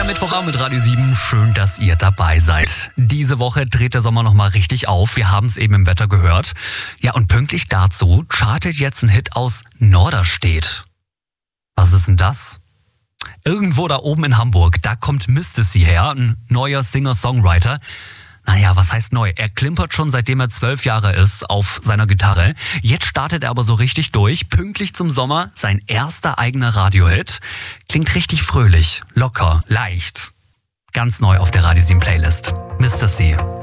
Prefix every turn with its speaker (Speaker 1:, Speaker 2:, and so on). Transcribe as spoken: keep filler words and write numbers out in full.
Speaker 1: Der Mittwochabend mit Radio sieben. Schön, dass ihr dabei seid. Diese Woche dreht der Sommer nochmal richtig auf. Wir haben es eben im Wetter gehört. Ja, und pünktlich dazu chartet jetzt ein Hit aus Norderstedt. Was ist denn das? Irgendwo da oben in Hamburg, da kommt Mistasy her, ein neuer Singer-Songwriter. Naja, was heißt neu? Er klimpert schon seitdem er zwölf Jahre ist auf seiner Gitarre. Jetzt startet er aber so richtig durch. Pünktlich zum Sommer sein erster eigener Radiohit. Klingt richtig fröhlich, locker, leicht. Ganz neu auf der Radio sieben Playlist. Mistasy.